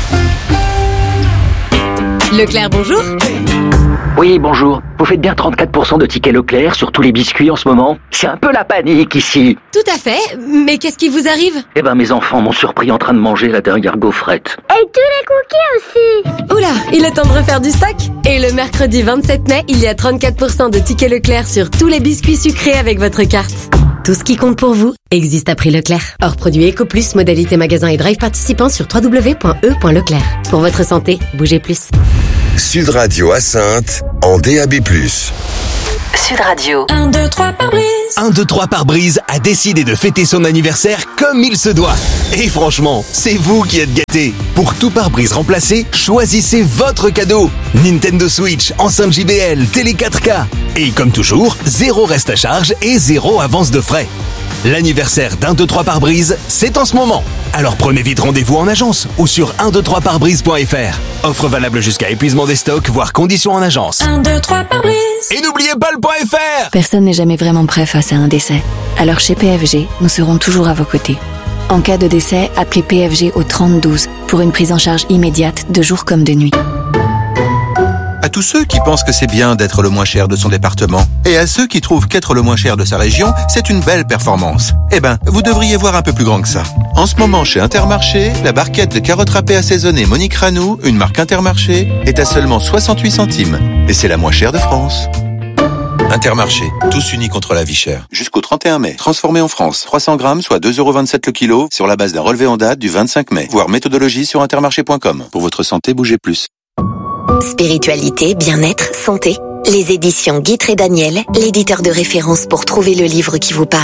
Leclerc, bonjour. Oui, bonjour. Vous faites bien 34% de tickets Leclerc sur tous les biscuits en ce moment? C'est un peu la panique ici. Tout à fait. Mais qu'est-ce qui vous arrive? Eh ben, mes enfants m'ont surpris en train de manger la dernière gaufrette. Et tous les cookies aussi. Oula, il est temps de refaire du stock. Et le mercredi 27 mai, il y a 34% de tickets Leclerc sur tous les biscuits sucrés avec votre carte. Tout ce qui compte pour vous existe à prix Leclerc. Hors produit Eco+, modalité magasin et drive participant sur www.e.leclerc. Pour votre santé, bougez plus. Sud Radio à Saintes, en DAB+. Sud Radio. 1, 2, 3 pare-brise. 1, 2, 3 pare-brise a décidé de fêter son anniversaire comme il se doit. Et franchement, c'est vous qui êtes gâtés. Pour tout pare-brise remplacé, choisissez votre cadeau. Nintendo Switch, enceinte JBL, télé 4K. Et comme toujours, 0 reste à charge et 0 avance de frais. L'anniversaire d'1, 2, 3 pare-brise, c'est en ce moment. Alors prenez vite rendez-vous en agence ou sur 123parebrise.fr. Offre valable jusqu'à épuisement des stocks, voire conditions en agence. 1, 2, 3 pare-brise. Et n'oubliez pas le .fr. Personne n'est jamais vraiment prêt face à un décès. Alors chez PFG, nous serons toujours à vos côtés. En cas de décès, appelez PFG au 3012 pour une prise en charge immédiate de jour comme de nuit. À tous ceux qui pensent que c'est bien d'être le moins cher de son département, et à ceux qui trouvent qu'être le moins cher de sa région, c'est une belle performance. Eh ben, vous devriez voir un peu plus grand que ça. En ce moment, chez Intermarché, la barquette de carottes râpées assaisonnées Monique Ranou, une marque Intermarché, est à seulement 68 centimes. Et c'est la moins chère de France. Intermarché, tous unis contre la vie chère. Jusqu'au 31 mai. Transformé en France. 300 grammes, soit 2,27 € le kilo, sur la base d'un relevé en date du 25 mai. Voir méthodologie sur intermarché.com. Pour votre santé, bougez plus. Spiritualité, bien-être, santé. Les éditions Guitry et Daniel, l'éditeur de référence pour trouver le livre qui vous parle.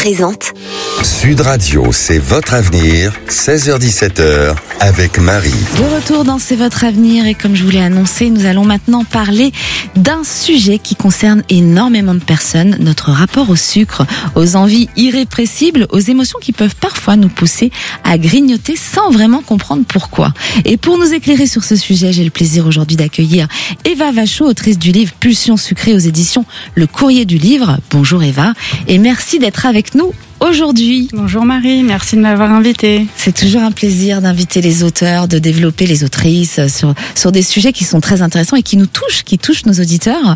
présente Sud Radio, c'est votre avenir, 16h-17h, avec Marie. De retour dans C'est votre avenir et comme je vous l'ai annoncé, nous allons maintenant parler d'un sujet qui concerne énormément de personnes, notre rapport au sucre, aux envies irrépressibles, aux émotions qui peuvent parfois nous pousser à grignoter sans vraiment comprendre pourquoi. Et pour nous éclairer sur ce sujet, j'ai le plaisir aujourd'hui d'accueillir Eva Vachot, autrice du livre Pulsion sucrée aux éditions Le Courrier du Livre. Bonjour Eva et merci d'être avec nous aujourd'hui. Bonjour Marie, merci de m'avoir invitée. C'est toujours un plaisir d'inviter les auteurs, de développer les autrices sur des sujets qui sont très intéressants et qui touchent nos auditeurs.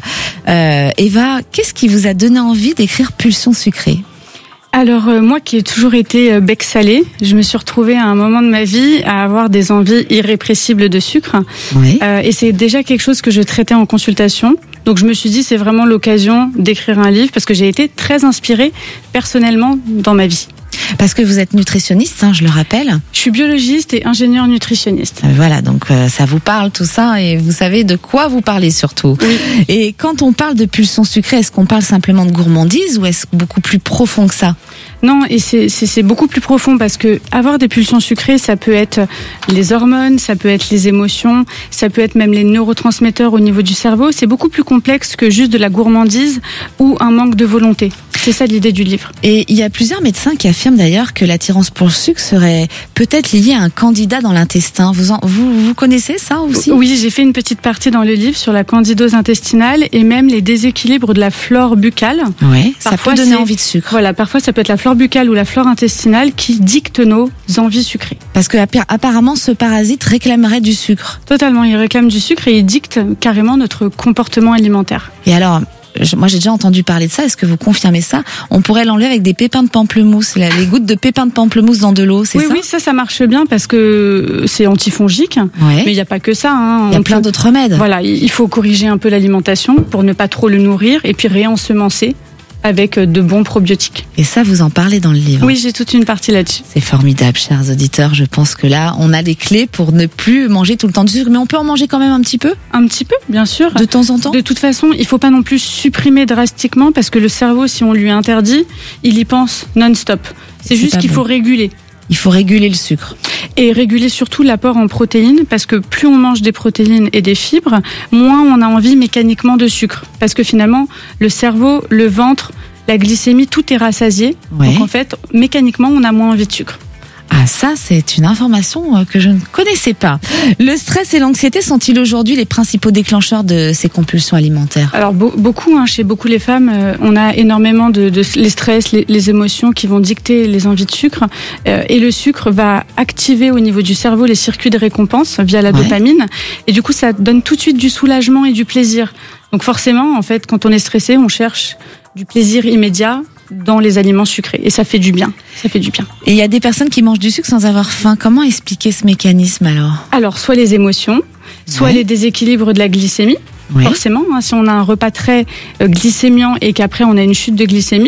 Eva, qu'est-ce qui vous a donné envie d'écrire Pulsion sucrée ? Alors moi qui ai toujours été bec salé, je me suis retrouvée à un moment de ma vie à avoir des envies irrépressibles de sucre. Oui. Et c'est déjà quelque chose que je traitais en consultation. Donc je me suis dit c'est vraiment l'occasion d'écrire un livre parce que j'ai été très inspirée personnellement dans ma vie. Parce que vous êtes nutritionniste, je le rappelle. Je suis biologiste et ingénieur nutritionniste. Voilà, donc ça vous parle tout ça et vous savez de quoi vous parlez surtout. Oui. Et quand on parle de pulsion sucrée, est-ce qu'on parle simplement de gourmandise ou est-ce beaucoup plus profond que ça ? Non, et c'est beaucoup plus profond parce que avoir des pulsions sucrées, ça peut être les hormones, ça peut être les émotions, ça peut être même les neurotransmetteurs au niveau du cerveau. C'est beaucoup plus complexe que juste de la gourmandise ou un manque de volonté. C'est ça l'idée du livre. Et il y a plusieurs médecins qui affirment d'ailleurs que l'attirance pour le sucre serait peut-être liée à un candida dans l'intestin. Vous connaissez ça aussi ? Oui, j'ai fait une petite partie dans le livre sur la candidose intestinale et même les déséquilibres de la flore buccale. Oui, ça peut donner envie de sucre. Voilà, parfois ça peut être la flore buccale ou la flore intestinale qui dicte nos envies sucrées. Parce que apparemment ce parasite réclamerait du sucre. Totalement, il réclame du sucre et il dicte carrément notre comportement alimentaire. Et alors, moi j'ai déjà entendu parler de ça, est-ce que vous confirmez ça ? On pourrait l'enlever avec des pépins de pamplemousse, les gouttes de pépins de pamplemousse dans de l'eau, c'est ça ? Oui, ça marche bien parce que c'est antifongique, mais il n'y a pas que ça. Il y a plein d'autres remèdes. Voilà, il faut corriger un peu l'alimentation pour ne pas trop le nourrir et puis réensemencer avec de bons probiotiques. Et ça, vous en parlez dans le livre ? Oui, j'ai toute une partie là-dessus. C'est formidable, chers auditeurs. Je pense que là, on a les clés pour ne plus manger tout le temps du sucre. Mais on peut en manger quand même un petit peu ? Un petit peu, bien sûr. De temps en temps ? De toute façon, il ne faut pas non plus supprimer drastiquement parce que le cerveau, si on lui interdit, il y pense non-stop. C'est juste qu'il faut réguler. Il faut réguler le sucre. Et réguler surtout l'apport en protéines, parce que plus on mange des protéines et des fibres, moins on a envie mécaniquement de sucre. Parce que finalement, le cerveau, le ventre, la glycémie, tout est rassasié. Ouais. Donc en fait, mécaniquement, on a moins envie de sucre. Ah, ça, c'est une information que je ne connaissais pas. Le stress et l'anxiété sont-ils aujourd'hui les principaux déclencheurs de ces compulsions alimentaires ? Alors, beaucoup, chez beaucoup les femmes, on a énormément de les stress, les émotions qui vont dicter les envies de sucre. Et le sucre va activer au niveau du cerveau les circuits de récompense via la dopamine. Et du coup, ça donne tout de suite du soulagement et du plaisir. Donc forcément, en fait, quand on est stressé, on cherche du plaisir immédiat dans les aliments sucrés. Et ça fait du bien. Ça fait du bien. Et il y a des personnes qui mangent du sucre sans avoir faim. Comment expliquer ce mécanisme alors ? Alors, soit les émotions, soit les déséquilibres de la glycémie. Forcément, si on a un repas très glycémiant et qu'après on a une chute de glycémie,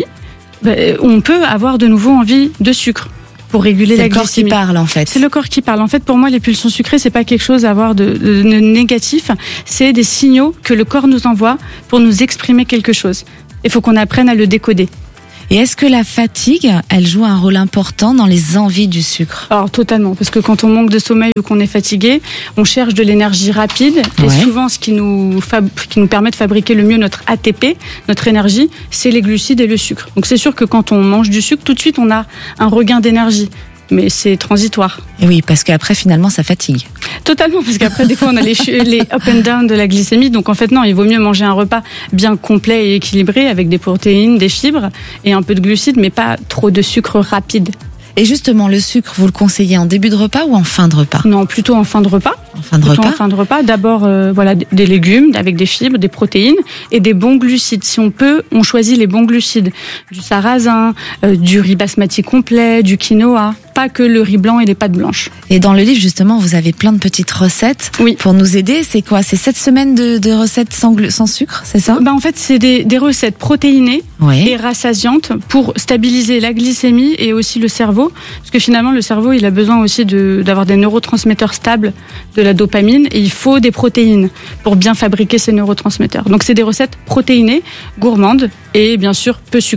on peut avoir de nouveau envie de sucre. Pour réguler la glycémie. C'est le corps qui parle en fait. C'est le corps qui parle. En fait, pour moi, les pulsions sucrées, c'est pas quelque chose à avoir de négatif. C'est des signaux que le corps nous envoie pour nous exprimer quelque chose. Il faut qu'on apprenne à le décoder. Et est-ce que la fatigue, elle joue un rôle important dans les envies du sucre ? Alors totalement, parce que quand on manque de sommeil ou qu'on est fatigué, on cherche de l'énergie rapide. Et souvent, ce qui nous permet de fabriquer le mieux notre ATP, notre énergie, c'est les glucides et le sucre. Donc c'est sûr que quand on mange du sucre, tout de suite, on a un regain d'énergie. Mais c'est transitoire. Et oui, parce qu'après, finalement, ça fatigue. Totalement, parce qu'après, des fois, on a les up and down de la glycémie. Donc, en fait, non, il vaut mieux manger un repas bien complet et équilibré avec des protéines, des fibres et un peu de glucides, mais pas trop de sucre rapide. Et justement, le sucre, vous le conseillez en début de repas ou en fin de repas ? Non, plutôt en fin de repas. En fin de repas. En fin de repas. D'abord, des légumes avec des fibres, des protéines et des bons glucides. Si on peut, on choisit les bons glucides. Du sarrasin, du riz basmati complet, du quinoa. Pas que le riz blanc et les pâtes blanches. Et dans le livre, justement, vous avez plein de petites recettes pour nous aider. C'est quoi ? C'est 7 semaines de recettes sans sucre, c'est ça ? En fait, c'est des recettes protéinées et rassasiantes pour stabiliser la glycémie et aussi le cerveau. Parce que finalement, le cerveau, il a besoin aussi d'avoir des neurotransmetteurs stables, de la dopamine, et il faut des protéines pour bien fabriquer ces neurotransmetteurs. Donc, c'est des recettes protéinées, gourmandes et bien sûr peu sucrées.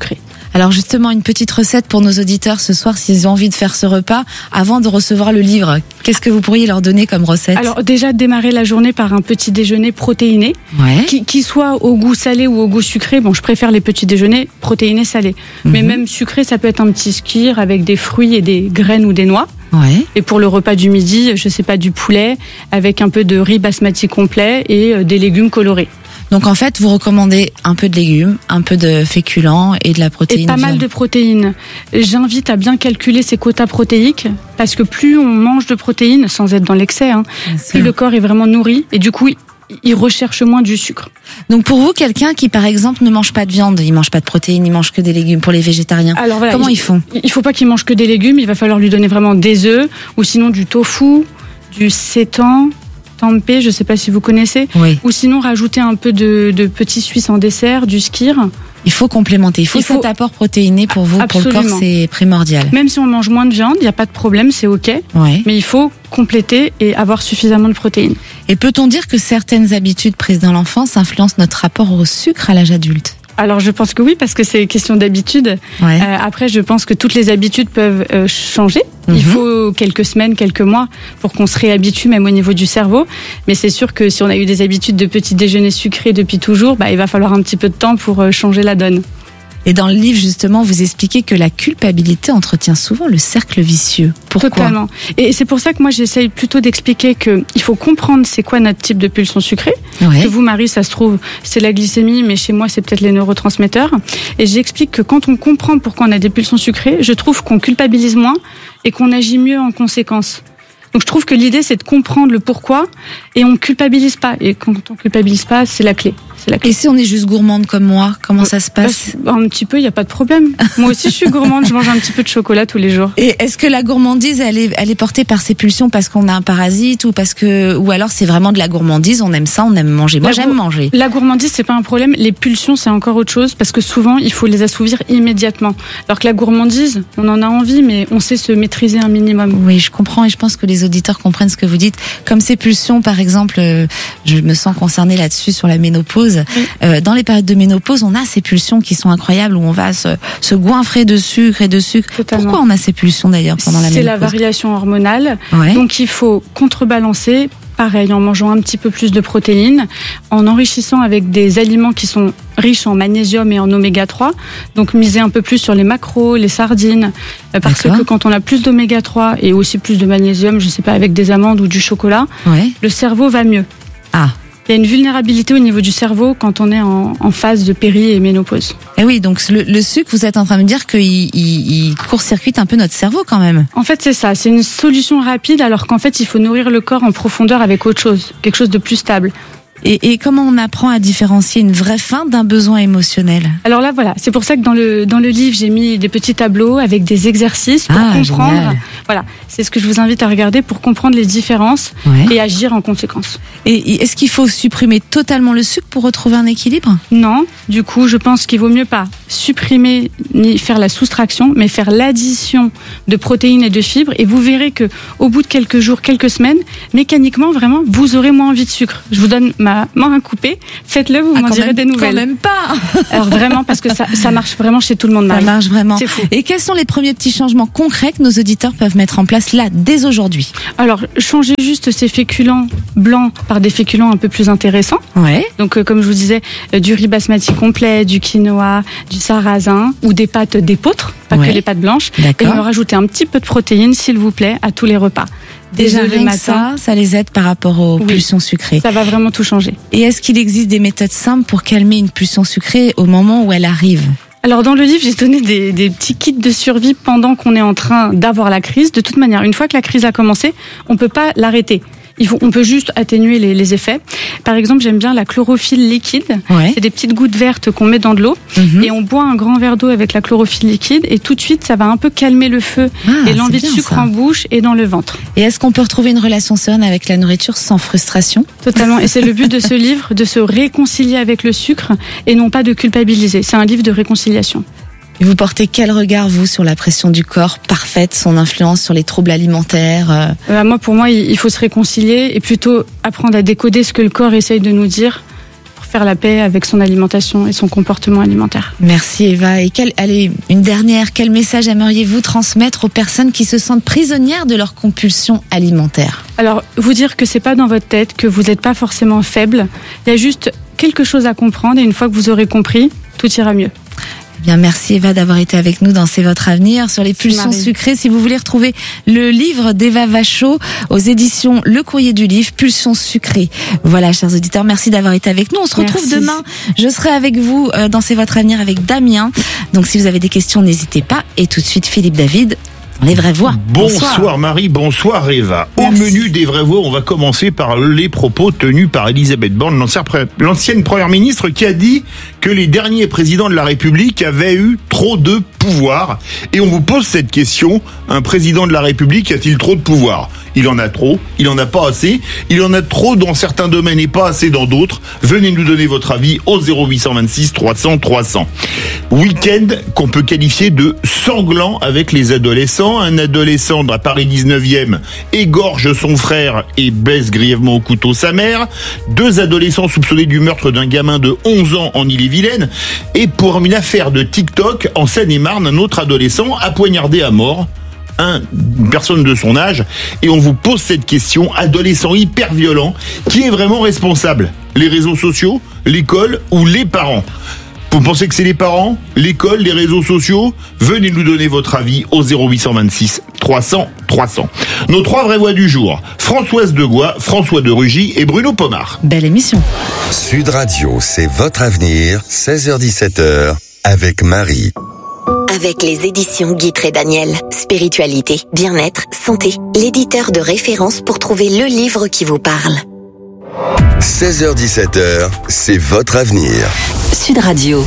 Alors justement, une petite recette pour nos auditeurs ce soir, s'ils ont envie de faire ce repas, avant de recevoir le livre. Qu'est-ce que vous pourriez leur donner comme recette? Alors déjà, démarrer la journée par un petit déjeuner protéiné, qui soit au goût salé ou au goût sucré. Bon, je préfère les petits déjeuners protéinés salés. Mais même sucré, ça peut être un petit skyr avec des fruits et des graines ou des noix. Et pour le repas du midi, je sais pas, du poulet avec un peu de riz basmati complet et des légumes colorés. Donc en fait, vous recommandez un peu de légumes, un peu de féculents et de la protéine. Et pas mal de protéines. J'invite à bien calculer ses quotas protéiques parce que plus on mange de protéines, sans être dans l'excès, plus le corps est vraiment nourri et du coup, il recherche moins du sucre. Donc pour vous, quelqu'un qui par exemple ne mange pas de viande, il mange pas de protéines, il mange que des légumes pour les végétariens. Alors voilà, comment ils font? Il faut pas qu'il mange que des légumes, il va falloir lui donner vraiment des œufs ou sinon du tofu, du seitan, tempeh, je sais pas si vous connaissez, ou sinon rajouter un peu de petits suisses en dessert, du skyr. Il faut complémenter, il faut cet apport protéiné pour vous, Absolument. Pour le corps, c'est primordial. Même si on mange moins de viande, il n'y a pas de problème, c'est ok, mais il faut compléter et avoir suffisamment de protéines. Et peut-on dire que certaines habitudes prises dans l'enfance influencent notre rapport au sucre à l'âge adulte? Alors je pense que oui, parce que c'est question d'habitude. Après, je pense que toutes les habitudes peuvent changer. Il faut quelques semaines, quelques mois pour qu'on se réhabitue, même au niveau du cerveau. Mais c'est sûr que si on a eu des habitudes de petit déjeuner sucré depuis toujours, il va falloir un petit peu de temps pour changer la donne. Et dans le livre, justement, vous expliquez que la culpabilité entretient souvent le cercle vicieux. Pourquoi? Totalement. Et c'est pour ça que moi, j'essaye plutôt d'expliquer qu'il faut comprendre c'est quoi notre type de pulsion sucrée. Que vous, Marie, ça se trouve, c'est la glycémie, mais chez moi, c'est peut-être les neurotransmetteurs. Et j'explique que quand on comprend pourquoi on a des pulsions sucrées, je trouve qu'on culpabilise moins et qu'on agit mieux en conséquence. Donc je trouve que l'idée, c'est de comprendre le pourquoi et on culpabilise pas. Et quand on culpabilise pas, c'est la clé. Et si on est juste gourmande comme moi, comment ça se passe? Un petit peu, il n'y a pas de problème. Moi aussi, je suis gourmande, je mange un petit peu de chocolat tous les jours. Et est-ce que la gourmandise, elle est portée par ses pulsions parce qu'on a un parasite ou alors c'est vraiment de la gourmandise, on aime ça, on aime manger? Moi, j'aime manger. La gourmandise, c'est pas un problème. Les pulsions, c'est encore autre chose parce que souvent, il faut les assouvir immédiatement. Alors que la gourmandise, on en a envie, mais on sait se maîtriser un minimum. Oui, je comprends et je pense que les auditeurs comprennent ce que vous dites. Comme ces pulsions, par exemple, je me sens concernée là-dessus sur la ménopause. Dans les périodes de ménopause, on a ces pulsions qui sont incroyables où on va se goinfrer de sucre et de sucre. Totalement. Pourquoi on a ces pulsions d'ailleurs pendant la ménopause? C'est la variation hormonale. Donc il faut contrebalancer. Pareil, en mangeant un petit peu plus de protéines, en enrichissant avec des aliments qui sont riches en magnésium et en oméga 3. Donc miser un peu plus sur les macros, les sardines, parce que quand on a plus d'oméga 3 et aussi plus de magnésium, je sais pas, avec des amandes ou du chocolat, le cerveau va mieux. Il y a une vulnérabilité au niveau du cerveau quand on est en phase de péri et ménopause. Et oui, donc le sucre, vous êtes en train de me dire qu'il court-circuite un peu notre cerveau quand même. En fait, c'est ça. C'est une solution rapide alors qu'en fait, il faut nourrir le corps en profondeur avec autre chose, quelque chose de plus stable. Et comment on apprend à différencier une vraie faim d'un besoin émotionnel? Alors là, voilà, c'est pour ça que dans le livre, j'ai mis des petits tableaux avec des exercices pour comprendre. Génial. Voilà, c'est ce que je vous invite à regarder pour comprendre les différences et agir en conséquence. Et est-ce qu'il faut supprimer totalement le sucre pour retrouver un équilibre? Non, du coup, je pense qu'il vaut mieux pas supprimer ni faire la soustraction, mais faire l'addition de protéines et de fibres. Et vous verrez que au bout de quelques jours, quelques semaines, mécaniquement, vraiment, vous aurez moins envie de sucre. Je vous donne ma main à couper, faites-le, vous m'en direz des nouvelles. Quand même pas. Alors vraiment, parce que ça marche vraiment chez tout le monde, Marie. Ça marche vraiment. C'est fou. Et quels sont les premiers petits changements concrets que nos auditeurs peuvent mettre en place là, dès aujourd'hui? Alors, changer juste ces féculents blancs par des féculents un peu plus intéressants. Donc, comme je vous disais, du riz basmati complet, du quinoa, du sarrasin ou des pâtes d'épeautre, pas que les pâtes blanches. Et me rajouter un petit peu de protéines, s'il vous plaît, à tous les repas. Déjà le matin, ça les aide par rapport aux pulsions sucrées. Ça va vraiment tout changer. Et est-ce qu'il existe des méthodes simples pour calmer une pulsion sucrée au moment où elle arrive? Alors dans le livre, j'ai donné des petits kits de survie pendant qu'on est en train d'avoir la crise. De toute manière, une fois que la crise a commencé, on peut pas l'arrêter. On peut juste atténuer les effets. Par exemple, j'aime bien la chlorophylle liquide. C'est des petites gouttes vertes qu'on met dans de l'eau et on boit un grand verre d'eau avec la chlorophylle liquide et tout de suite, ça va un peu calmer le feu et l'envie de sucre en bouche et dans le ventre. Et est-ce qu'on peut retrouver une relation sereine avec la nourriture sans frustration? Totalement. Et c'est le but de ce livre, de se réconcilier avec le sucre et non pas de culpabiliser. C'est un livre de réconciliation. Et vous portez quel regard, vous, sur la pression du corps parfaite, son influence sur les troubles alimentaires? Pour moi, il faut se réconcilier et plutôt apprendre à décoder ce que le corps essaye de nous dire pour faire la paix avec son alimentation et son comportement alimentaire. Merci Eva. Et quel message aimeriez-vous transmettre aux personnes qui se sentent prisonnières de leur compulsion alimentaire? Alors, vous dire que c'est pas dans votre tête, que vous n'êtes pas forcément faible. Il y a juste quelque chose à comprendre et une fois que vous aurez compris, tout ira mieux. Bien, merci Eva d'avoir été avec nous dans C'est votre avenir sur les pulsions sucrées. Si vous voulez retrouver le livre d'Eva Vachon aux éditions Le Courrier du Livre, Pulsions sucrées. Voilà, chers auditeurs, merci d'avoir été avec nous. On se retrouve demain. Je serai avec vous dans C'est votre avenir avec Damien. Donc si vous avez des questions, n'hésitez pas. Et tout de suite, Philippe David. Les vraies voix. Bonsoir Marie, bonsoir Eva. Merci. Au menu des vraies voix, on va commencer par les propos tenus par Elisabeth Borne, l'ancienne première ministre, qui a dit que les derniers présidents de la République avaient eu trop de pouvoir. Et on vous pose cette question, un président de la République a-t-il trop de pouvoir ? Il en a trop, il en a pas assez, il en a trop dans certains domaines et pas assez dans d'autres. Venez nous donner votre avis au 0826 300 300. Week-end qu'on peut qualifier de sanglant avec les adolescents. Un adolescent à Paris 19e égorge son frère et blesse grièvement au couteau sa mère. 2 adolescents soupçonnés du meurtre d'un gamin de 11 ans en Ille-et-Vilaine. Et pour une affaire de TikTok, en Seine-et-Marne, un autre adolescent a poignardé à mort une personne de son âge. Et on vous pose cette question, adolescent hyper violent, qui est vraiment responsable ? Les réseaux sociaux, l'école ou les parents ? Vous pensez que c'est les parents, l'école, les réseaux sociaux ? Venez nous donner votre avis au 0826 300 300. Nos 3 vraies voix du jour, Françoise Degois, François de Rugy et Bruno Pomar. Belle émission. Sud Radio, c'est votre avenir, 16h-17h, avec Marie. Avec les éditions Guitre et Daniel, spiritualité, bien-être, santé, l'éditeur de référence pour trouver le livre qui vous parle. 16h-17h, c'est votre avenir. Sud Radio.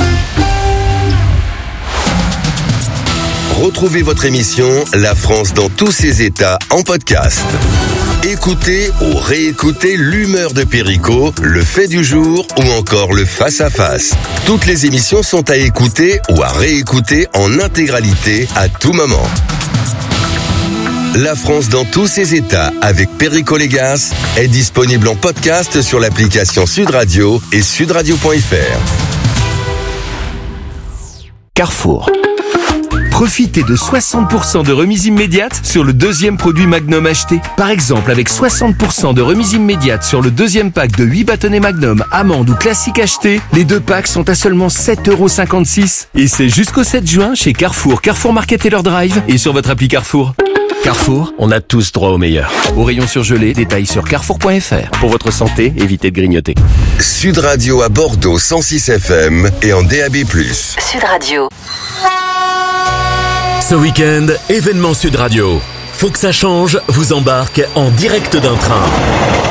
Retrouvez votre émission La France dans tous ses états en podcast. Écoutez ou réécoutez l'humeur de Perico, le fait du jour ou encore le face-à-face. Toutes les émissions sont à écouter ou à réécouter en intégralité à tout moment. La France dans tous ses états avec Perico Légas est disponible en podcast sur l'application Sud Radio et sudradio.fr. Carrefour. Profitez de 60% de remise immédiate sur le deuxième produit Magnum acheté. Par exemple, avec 60% de remise immédiate sur le deuxième pack de 8 bâtonnets Magnum, amandes ou classiques achetés, les 2 packs sont à seulement 7,56 €. Et c'est jusqu'au 7 juin chez Carrefour, Carrefour Market et leur Drive et sur votre appli Carrefour. Carrefour, on a tous droit au meilleur. Au rayon surgelé, détails sur carrefour.fr. Pour votre santé, évitez de grignoter. Sud Radio à Bordeaux 106 FM et en DAB+. Sud Radio. Ce week-end, événement Sud Radio. Faut que ça change vous embarque en direct d'un train.